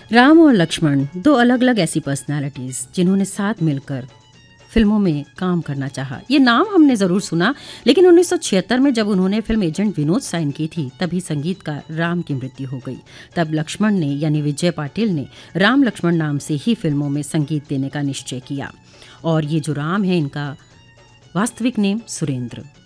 राम और लक्ष्मण दो अलग अलग ऐसी पर्सनालिटीज़ जिन्होंने साथ मिलकर फिल्मों में काम करना चाहा। ये नाम हमने ज़रूर सुना, लेकिन 1976 में जब उन्होंने फिल्म एजेंट विनोद साइन की थी, तभी संगीतकार राम की मृत्यु हो गई। तब लक्ष्मण ने यानी विजय पाटिल ने राम लक्ष्मण नाम से ही फिल्मों में संगीत देने का निश्चय किया। और ये जो राम है, इनका वास्तविक नेम सुरेंद्र।